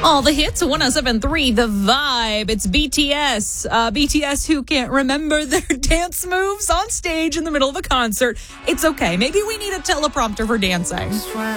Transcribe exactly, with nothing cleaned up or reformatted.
All the hits, one oh seven point three The Vibe. It's B T S. Uh, B T S who can't remember their dance moves on stage in the middle of a concert. It's okay. Maybe we need a teleprompter for dancing.